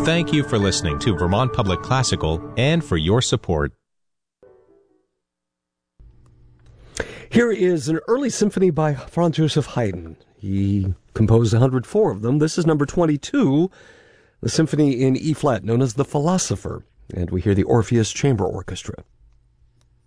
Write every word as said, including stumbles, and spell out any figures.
Thank you for listening to Vermont Public Classical and for your support. Here is an early symphony by Franz Joseph Haydn. He composed one hundred four of them. This is number twenty-two, the symphony in E-flat, known as The Philosopher. And we hear the Orpheus Chamber Orchestra.